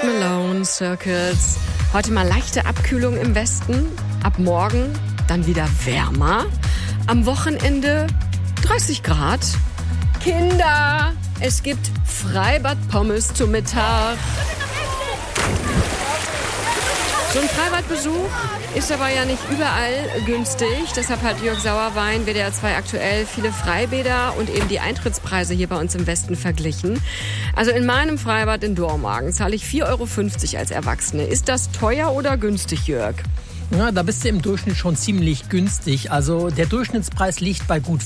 Post Malone, Circles. Heute mal leichte Abkühlung im Westen. Ab morgen dann wieder wärmer. Am Wochenende 30 Grad. Kinder, es gibt Freibad-Pommes zum Mittag. So ein Freibadbesuch ist aber ja nicht überall günstig. Deshalb hat Jörg Sauerwein, WDR 2 aktuell, viele Freibäder und eben die Eintrittspreise hier bei uns im Westen verglichen. Also in meinem Freibad in Dormagen zahle ich 4,50 € als Erwachsene. Ist das teuer oder günstig, Jörg? Ja, da bist du im Durchschnitt schon ziemlich günstig. Also der Durchschnittspreis liegt bei gut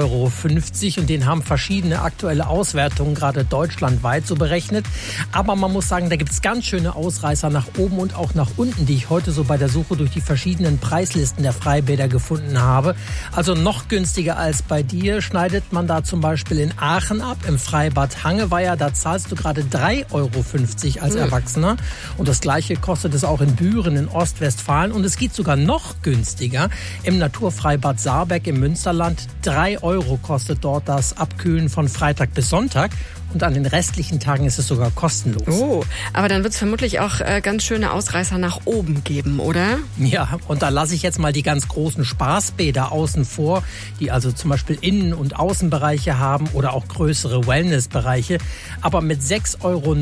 5,50 € und den haben verschiedene aktuelle Auswertungen gerade deutschlandweit so berechnet. Aber man muss sagen, da gibt es ganz schöne Ausreißer nach oben und auch nach unten, die ich heute so bei der Suche durch die verschiedenen Preislisten der Freibäder gefunden habe. Also noch günstiger als bei dir schneidet man da zum Beispiel in Aachen ab, im Freibad Hangeweiher. Da zahlst du gerade 3,50 € als Erwachsener. Und das Gleiche kostet es auch in Büren in Ostwestfalen. Und es geht sogar noch günstiger im Naturfreibad Saarberg im Münsterland. 3 € kostet dort das Abkühlen von Freitag bis Sonntag. Und an den restlichen Tagen ist es sogar kostenlos. Oh, aber dann wird es vermutlich auch ganz schöne Ausreißer nach oben geben, oder? Ja, und da lasse ich jetzt mal die ganz großen Spaßbäder außen vor, die also zum Beispiel Innen- und Außenbereiche haben oder auch größere Wellnessbereiche. Aber mit 6,90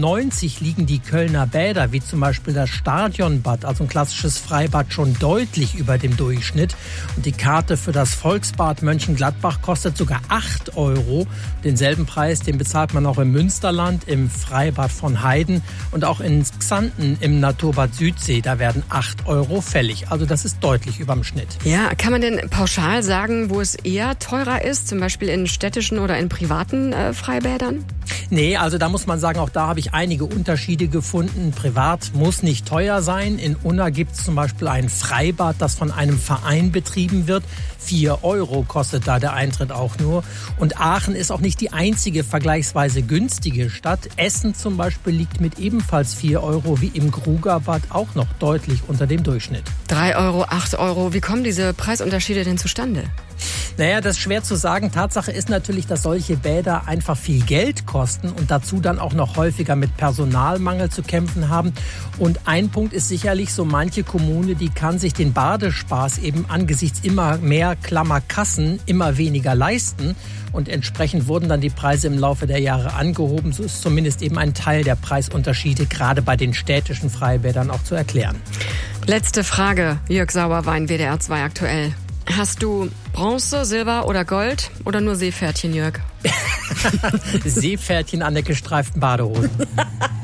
€ liegen die Kölner Bäder, wie zum Beispiel das Stadionbad, also ein klassisches Freibad, schon deutlich über dem Durchschnitt. Und die Karte für das Volksbad Mönchengladbach kostet sogar 8 €. Denselben Preis, den bezahlt man auch im Münsterland, im Freibad von Heiden und auch in Xanten im Naturbad Südsee. Da werden 8 € fällig. Also das ist deutlich überm Schnitt. Ja, kann man denn pauschal sagen, wo es eher teurer ist? Zum Beispiel in städtischen oder in privaten Freibädern? Nee, also da muss man sagen, auch da habe ich einige Unterschiede gefunden. Privat muss nicht teuer sein. In Unna gibt es zum Beispiel ein Freibad, das von einem Verein betrieben wird. 4 € kostet da der Eintritt auch nur. Und Aachen ist auch nicht die einzige vergleichsweise günstige Stadt. Essen zum Beispiel liegt mit ebenfalls 4 € wie im Grugerbad auch noch deutlich unter dem Durchschnitt. 3 €, 8 €. Wie kommen diese Preisunterschiede denn zustande? Naja, das ist schwer zu sagen. Tatsache ist natürlich, dass solche Bäder einfach viel Geld kosten und dazu dann auch noch häufiger mit Personalmangel zu kämpfen haben. Und ein Punkt ist sicherlich, so manche Kommune, die kann sich den Badespaß eben angesichts immer mehr Klammerkassen immer weniger leisten. Und entsprechend wurden dann die Preise im Laufe der Jahre angehoben. So ist zumindest eben ein Teil der Preisunterschiede gerade bei den städtischen Freibädern auch zu erklären. Letzte Frage, Jörg Sauerwein, WDR 2 aktuell. Hast du Bronze, Silber oder Gold oder nur Seepferdchen, Jörg? Seepferdchen an der gestreiften Badehose.